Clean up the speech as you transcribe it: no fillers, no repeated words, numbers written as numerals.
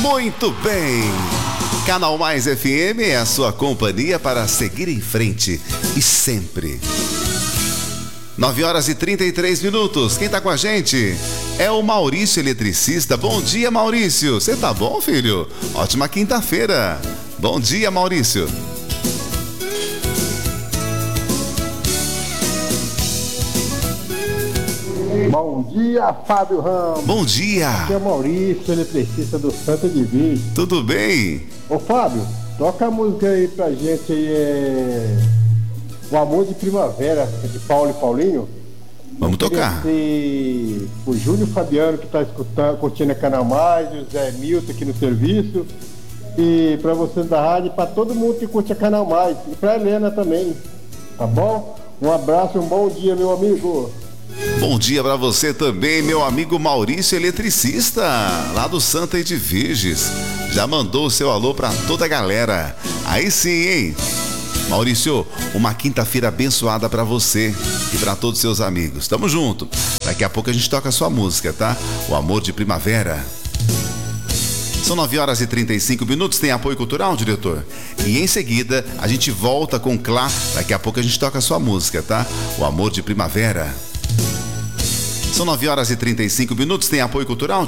Muito bem. Canal Mais FM é a sua companhia para seguir em frente e sempre. 9h33. Quem tá com a gente é o Maurício Eletricista. Bom dia, Maurício. Você tá bom, filho? Ótima quinta-feira. Bom dia, Maurício. Bom dia, Fábio Ramos. Bom dia. Aqui é o Maurício, eletricista do Santa Divina. Tudo bem? Ô, Fábio, toca a música aí pra gente aí, O Amor de Primavera, de Paulo e Paulinho. Vamos tocar. O Júnior Fabiano, que tá escutando, curtindo a Canal Mais, o Zé Milton aqui no serviço. E pra vocês da rádio, pra todo mundo que curte a Canal Mais. E pra Helena também, tá bom? Um abraço e um bom dia, meu amigo. Bom dia pra você também, meu amigo Maurício Eletricista, lá do Santa Edviges. Já mandou o seu alô pra toda a galera. Aí sim, hein? Maurício, uma quinta-feira abençoada pra você e pra todos os seus amigos. Tamo junto. Daqui a pouco a gente toca a sua música, tá? O Amor de Primavera. São 9h35. Tem apoio cultural, diretor? E em seguida a gente volta com Clá. Daqui a pouco a gente toca a sua música, tá? O Amor de Primavera. São 9h35. Tem apoio cultural?